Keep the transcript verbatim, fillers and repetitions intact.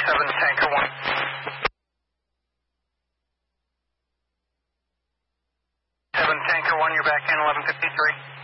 seven Tanker one. seven Tanker one, you're back in eleven fifty-three.